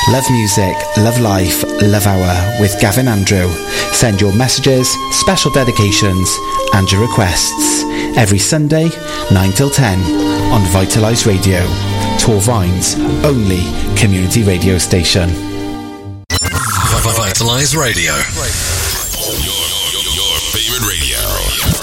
Love music, love life, love hour with Gavin Andrew. Send your messages, special dedications and your requests every Sunday 9 till 10 on Vitalise Radio, Torvine's only community radio station. Vitalise Radio. Your favorite radio.